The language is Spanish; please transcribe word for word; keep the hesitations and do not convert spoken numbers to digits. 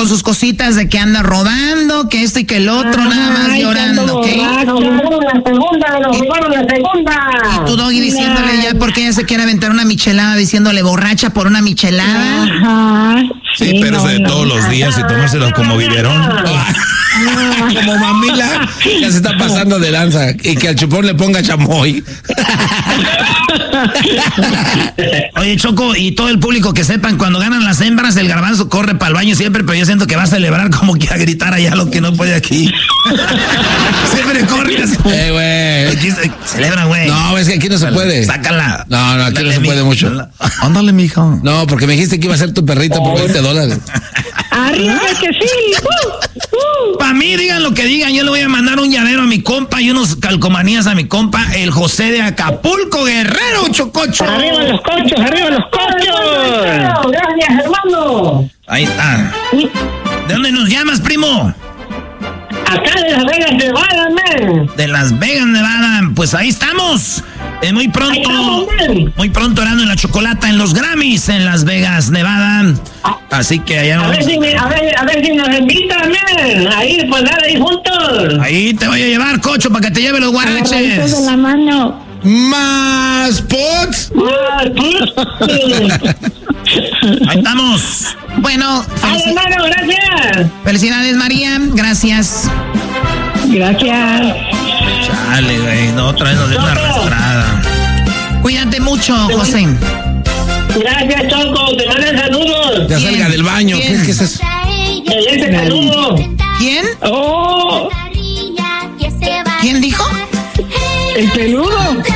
con sus cositas de que anda rodando, que esto y que el otro, Ay, nada más llorando, ¿ok? Nos robaron la segunda, nos robaron la segunda. Y tú, Doggy, diciéndole ya porque ella se quiere aventar una michelada, diciéndole borracha por una michelada. Ajá. Sí, sí, pero no, eso de no, todos los días y tomárselo como biberón. Como mamila, ya se está pasando de lanza. Y que al chupón le ponga chamoy. Oye, Choco, y todo el público que sepan, cuando ganan las hembras, el garbanzo corre para el baño siempre, pero yo siento que va a celebrar como que a gritar allá lo que no puede aquí. Siempre corre así. Eh, güey. Aquí se celebra, güey. No, es que aquí no se puede. Sácala. No, no, aquí Dale, no se mi, puede mucho. Ándale, mijo. No, porque me dijiste que iba a ser tu perrito por veinte dólares. Arriba que sí. Uh, uh. Para mí, digan lo que digan, yo le voy a mandar un llavero a mi compa y unos calcomanías a mi compa, el José de Acapulco, Guerrero, Chococho. Arriba los cochos, arriba los cochos. Gracias, hermano. Ahí está. ¿De dónde nos llamas, primo? Acá de Las Vegas, Nevada, man. De Las Vegas, Nevada. Pues ahí estamos. Eh, muy pronto, estamos, muy pronto Erasmo y la Chocolata en los Grammys en Las Vegas, Nevada. Así que allá a vamos. ver si me, a ver, a ver si nos invitan, man. Ahí, pues dale ahí juntos. Ahí te voy a llevar, Cocho, para que te lleve los guaraches. de la mano. Más pots. Más pots. Ahí estamos. Bueno, Ay, hermano, gracias. Felicidades, María. Gracias. Gracias. Chale, güey. No, otra vez nos dio una arrastrada. Cuídate mucho, José. Gracias, Choco. Te mandan saludos. Ya salga del baño. ¿Quién? ¿Qué es eso? Te saludo. ¿Quién? Oh. ¿Quién dijo? El peludo.